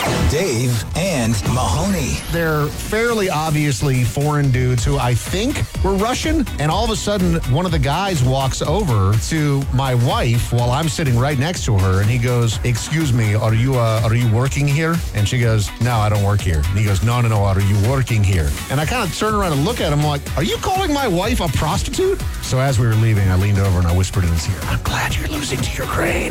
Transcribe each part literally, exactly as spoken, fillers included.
Dave and Mahoney. They're fairly obviously foreign dudes who I think were Russian. And all of a sudden, one of the guys walks over to my wife while I'm sitting right next to her. And he goes, excuse me, are you uh, are you working here? And she goes, no, I don't work here. And he goes, no, no, no, are you working here? And I kind of turn around and look at him like, are you calling my wife a prostitute? So as we were leaving, I leaned over and I whispered in his ear, I'm glad you're losing to your grain.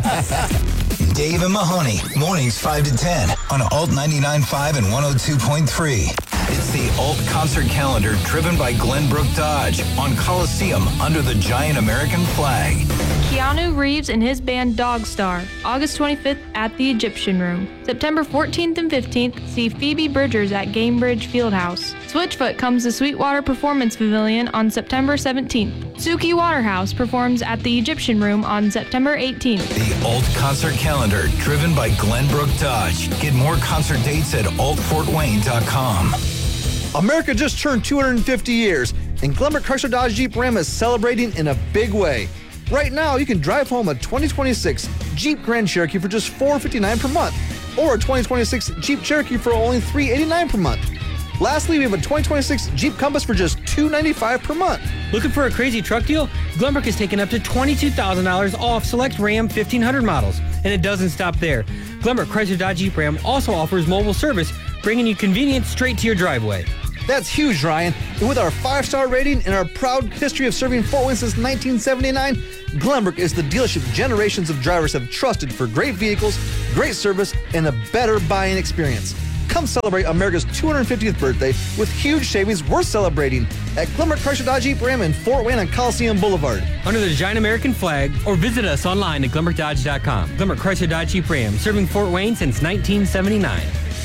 Dave and Mahoney, mornings five to ten on Alt ninety-nine point five and one oh two point three. It's the Alt Concert Calendar driven by Glenbrook Dodge on Coliseum under the giant American flag. Keanu Reeves and his band Dogstar, August twenty-fifth at the Egyptian Room. September fourteenth and fifteenth, see Phoebe Bridgers at Gamebridge Fieldhouse. Switchfoot comes to Sweetwater Performance Pavilion on September seventeenth. Suki Waterhouse performs at the Egyptian Room on September eighteenth. The Alt Concert Calendar driven by Glenbrook Dodge. Get more concert dates at alt fort wayne dot com. America just turned two hundred fifty years, and Glenbrook Chrysler Dodge Jeep Ram is celebrating in a big way. Right now, you can drive home a twenty twenty-six Jeep Grand Cherokee for just four hundred fifty-nine dollars per month, or a twenty twenty-six Jeep Cherokee for only three hundred eighty-nine dollars per month. Lastly, we have a twenty twenty-six Jeep Compass for just two hundred ninety-five dollars per month. Looking for a crazy truck deal? Glenbrook has taken up to twenty-two thousand dollars off select Ram fifteen hundred models. And it doesn't stop there. Glenbrook Chrysler Dodge Jeep Ram also offers mobile service, bringing you convenience straight to your driveway. That's huge, Ryan. And with our five-star rating and our proud history of serving Fort Wayne since nineteen seventy-nine, Glenbrook is the dealership generations of drivers have trusted for great vehicles, great service, and a better buying experience. Come celebrate America's two hundred fiftieth birthday with huge savings worth celebrating at Glenbrook Chrysler Dodge Jeep Ram in Fort Wayne on Coliseum Boulevard. Under the giant American flag, or visit us online at glenbrook dodge dot com. Glenbrook Chrysler Dodge Jeep Ram, serving Fort Wayne since nineteen seventy-nine.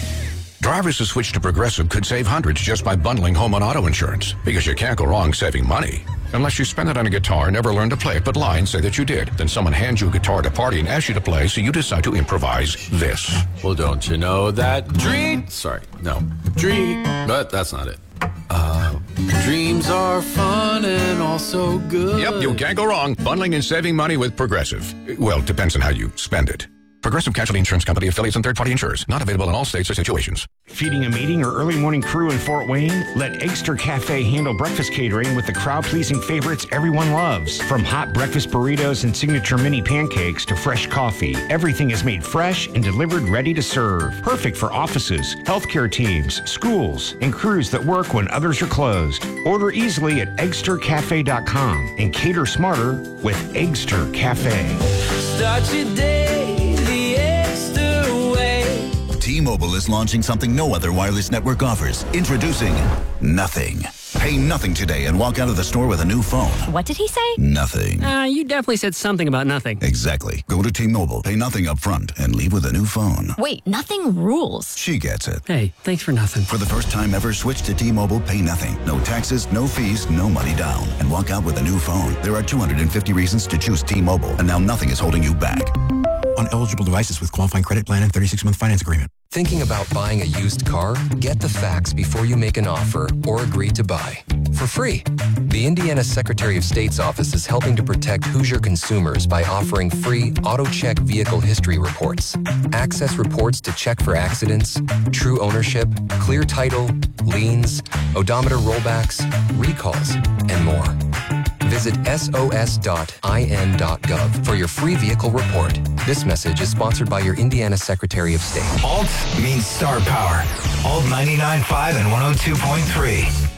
Drivers who switch to Progressive could save hundreds just by bundling home and auto insurance, because you can't go wrong saving money. Unless you spend it on a guitar, never learn to play it, but lie and say that you did. Then someone hands you a guitar at a party and asks you to play, so you decide to improvise this. Well, don't you know that dream... Sorry, no. Dream... But that's not it. Uh, dreams are fun and also good. Yep, you can't go wrong. Bundling and saving money with Progressive. Well, it depends on how you spend it. Progressive Casualty Insurance Company, affiliates, and third-party insurers. Not available in all states or situations. Feeding a meeting or early morning crew in Fort Wayne? Let Eggster Cafe handle breakfast catering with the crowd-pleasing favorites everyone loves. From hot breakfast burritos and signature mini pancakes to fresh coffee, everything is made fresh and delivered ready to serve. Perfect for offices, healthcare teams, schools, and crews that work when others are closed. Order easily at eggster cafe dot com and cater smarter with Eggster Cafe. Start your day. T-Mobile is launching something no other wireless network offers. Introducing Nothing. Pay nothing today and walk out of the store with a new phone. What did he say? Nothing. Uh, you definitely said something about nothing. Exactly. Go to T-Mobile, pay nothing up front, and leave with a new phone. Wait, nothing rules. She gets it. Hey, thanks for nothing. For the first time ever, switch to T-Mobile, pay nothing. No taxes, no fees, no money down. And walk out with a new phone. There are two hundred fifty reasons to choose T-Mobile, and now nothing is holding you back. On eligible devices with qualifying credit plan and thirty-six month finance agreement. Thinking about buying a used car? Get the facts before you make an offer or agree to buy. For free. The Indiana Secretary of State's office is helping to protect Hoosier consumers by offering free AutoCheck vehicle history reports. Access reports to check for accidents, true ownership, clear title, liens, odometer rollbacks, recalls, and more. Visit S O S dot I N dot gov for your free vehicle report. This message is sponsored by your Indiana Secretary of State. Alt means star power. Alt ninety-nine point five and one oh two point three.